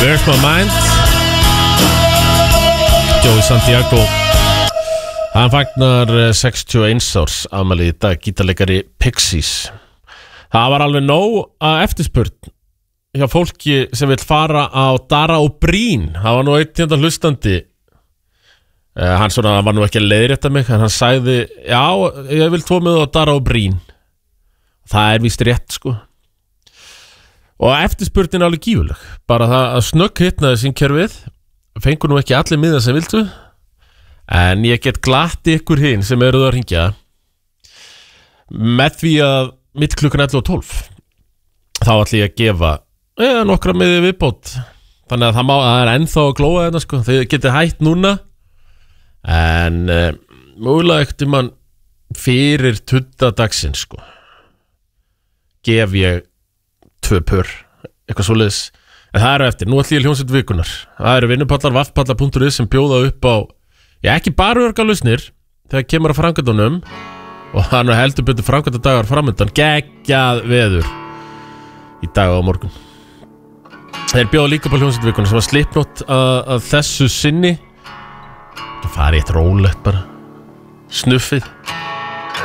Where's My Mind? Joey Santiago. Hann fagnar 61 árs afmæli í dag, gítarleikari Pixies. Það var alveg nóg að eftirspurn hjá fólki sem vil fara á Dara og Breen. Það var nú einn hlustandi. Hann var nú ekki að leiðrétta mig, en hann sagði, já, ég vil tvo með á Dara og Breen. Það víst rétt, sko. Og eftirspurnin alveg gífuleg. Bara það að snögg hitnaði sín kerfið. Fengur nú ekki allir miða sem vildu. En ég get glatt ykkur hinn sem eruð að hringja með því að mitt klukkan 11 og 12 þá ætla ég að gefa nokkra miði viðbót. Þannig að það er ennþá að glóa þetta, sko. Þið getið hætt núna. En mögulega ekkert mann fyrir 20 dagsins, sko. Gef ég 2 pör, eitthvað svoleiðis. En það eru eftir, nú ætlum ég hljómsveit vikunar. Það eru vinnupallar, vaffpallar.is sem bjóða upp á, ekki bara örgalausnir þegar kemur að framkvæmdunum, og hann heldur betur framkvæmdadagar framöndan, geggjað veður í dag og morgun. Þeir bjóða líka på hljómsveit vikunar sem var Slipknot að þessu sinni. Það farið eitt rólegt bara, snuffið.